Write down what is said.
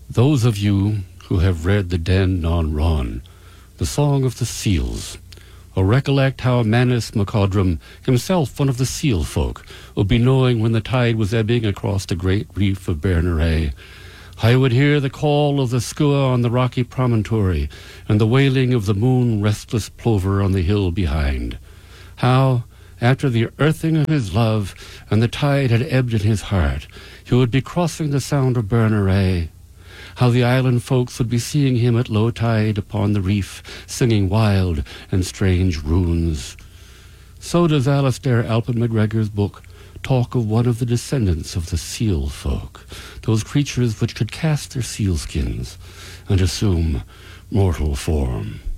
Those of you who have read The Den non Ron, The Song of the Seals, or recollect how Manus MacCodrum, himself one of the seal folk, would be knowing when the tide was ebbing across the great reef of Berneray, how he would hear the call of the skua on the rocky promontory and the wailing of the moon-restless plover on the hill behind. How, after the earthing of his love and the tide had ebbed in his heart, he would be crossing the sound of Berneray. How the island folks would be seeing him at low tide upon the reef, singing wild and strange runes. So does Alistair Alpin MacGregor's book talk of one of the descendants of the seal folk, those creatures which could cast their sealskins and assume mortal form.